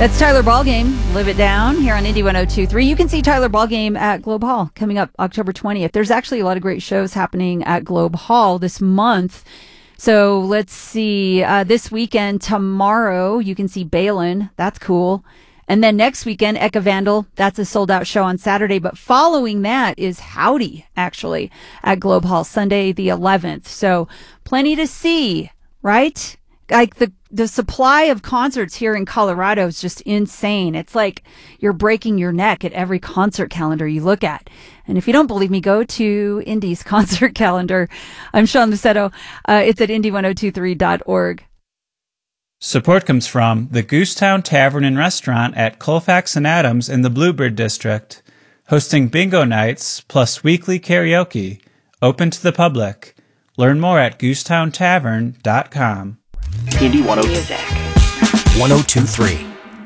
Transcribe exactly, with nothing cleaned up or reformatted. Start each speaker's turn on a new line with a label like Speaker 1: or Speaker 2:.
Speaker 1: That's Tyler Ballgame, Live It Down, here on Indy one oh two point three. You can see Tyler Ballgame at Globe Hall coming up October twentieth. There's actually a lot of great shows happening at Globe Hall this month. So let's see. Uh, this weekend, tomorrow, you can see Balin. That's cool. And then next weekend, Eka Vandal. That's a sold-out show on Saturday. But following that is Howdy, actually, at Globe Hall, Sunday the eleventh. So plenty to see, right? Like the the supply of concerts here in Colorado is just insane. It's like you're breaking your neck at every concert calendar you look at. And if you don't believe me, go to Indy's concert calendar. I'm Sean Lusetto. Uh, it's at indy ten twenty-three dot org.
Speaker 2: Support comes from the Goosetown Tavern and Restaurant at Colfax and Adams in the Bluebird District, hosting bingo nights plus weekly karaoke, open to the public. Learn more at goosetown tavern dot com.
Speaker 3: Indy one oh two three.